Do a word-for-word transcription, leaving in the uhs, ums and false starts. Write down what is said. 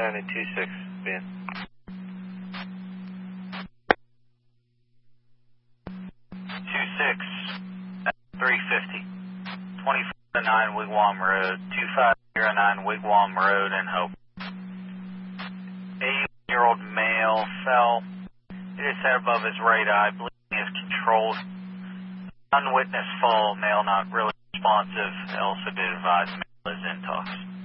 County two six, Ben. two six, three fifty, twenty-four oh nine Wigwam Road, two five zero nine Wigwam Road in Hope. eighty-year-old male fell. It is set above his right eye. Bleeding is controlled. Unwitnessed fall. Male not really responsive. Also did advise male is intox.